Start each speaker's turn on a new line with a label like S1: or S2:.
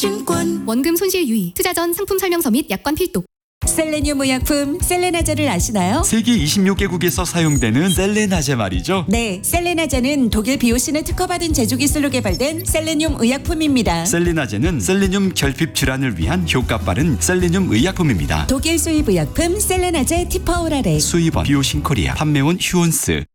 S1: 하나증권.
S2: 원금 손실 유의, 투자 전 상품 설명서 및 약관 필독.
S3: 셀레늄 의약품 셀레나제를 아시나요?
S4: 세계 26개국에서 사용되는 셀레나제 말이죠.
S3: 네, 셀레나제는 독일 비오신을 특허받은 제조 기술로 개발된 셀레늄 의약품입니다.
S4: 셀레나제는 셀레늄 결핍 질환을 위한 효과 빠른 셀레늄 의약품입니다.
S3: 독일 수입 의약품 셀레나제 티퍼오라렉.
S4: 수입원 비오신 코리아, 판매원 휴온스.